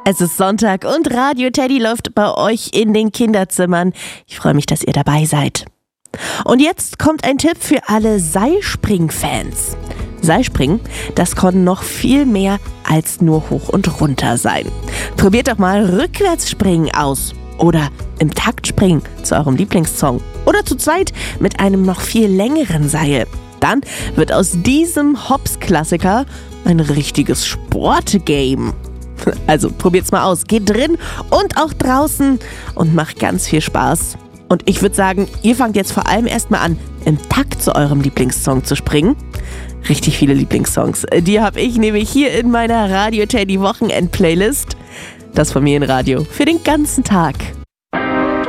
Es ist Sonntag und Radio Teddy läuft bei euch in den Kinderzimmern. Ich freue mich, dass ihr dabei seid. Und jetzt kommt ein Tipp für alle Seilspring-Fans. Seilspringen, das kann noch viel mehr als nur hoch und runter sein. Probiert doch mal Rückwärtsspringen aus. Oder im Takt springen zu eurem Lieblingssong. Oder zu zweit mit einem noch viel längeren Seil. Dann wird aus diesem Hops-Klassiker ein richtiges Sportgame. Also probiert's mal aus. Geht drin und auch draußen und macht ganz viel Spaß. Und ich würde sagen, ihr fangt jetzt vor allem erstmal an, im Takt zu eurem Lieblingssong zu springen. Richtig viele Lieblingssongs. Die habe ich nämlich hier in meiner Radio Teddy Wochenend-Playlist. Das Familienradio für den ganzen Tag.